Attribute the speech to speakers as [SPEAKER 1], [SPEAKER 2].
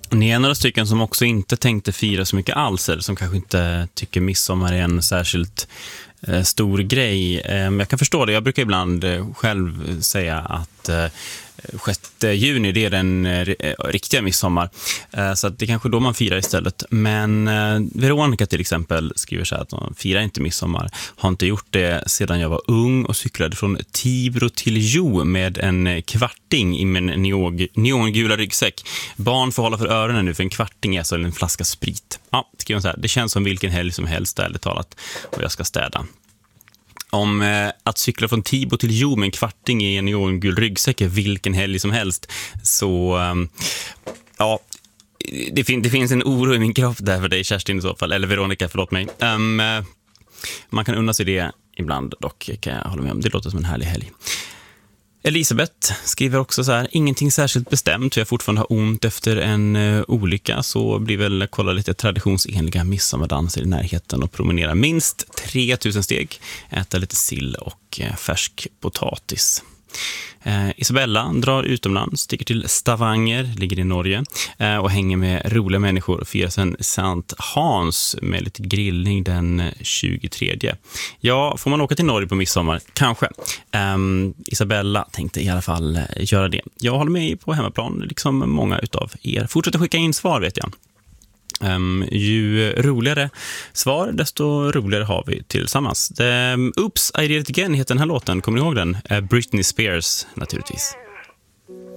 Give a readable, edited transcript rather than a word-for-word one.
[SPEAKER 1] Ni är några stycken som också inte tänkte fira så mycket alls, eller som kanske inte tycker midsommar är en särskilt stor grej. Jag kan förstå det. Jag brukar ibland själv säga att 6 juni det är den riktiga midsommar. Så att det är kanske då man firar istället. Men Veronica till exempel skriver så här att hon firar inte midsommar. Har inte gjort det sedan jag var ung och cyklade från Tibro till Jo med en kvarting i min neongula ryggsäck. Barn får hålla för öronen nu, för en kvarting är alltså en flaska sprit. Ja, skriver hon så här. Det känns som vilken helg som helst, ärligt talat. Och jag ska städa. Om att cykla från Tibro till Jo med en kvarting i en neongul ryggsäck är vilken helg som helst, så ja, det finns en oro i min kropp där för dig, Kerstin, i så fall, eller Veronica, förlåt mig. Man kan unna sig det ibland, dock kan jag hålla med om. Det låter som en härlig helg. Elisabeth skriver också så här: ingenting särskilt bestämt, jag fortfarande har ont efter en olycka, så blir väl kolla lite traditionsenliga midsommardanser i närheten och promenera minst 3000 steg, äta lite sill och färsk potatis. Isabella drar utomlands, sticker till Stavanger, ligger i Norge, och hänger med roliga människor och firar sen Sankt Hans med lite grillning den 23. Ja, får man åka till Norge på midsommar? Kanske. Isabella tänkte i alla fall göra det. Jag håller med på hemmaplan, liksom många utav er. Fortsätt skicka in svar, vet jag. Ju roligare svar, desto roligare har vi tillsammans. Oops, I Did It Again heter den här låten. Kommer ni ihåg den? Britney Spears, naturligtvis.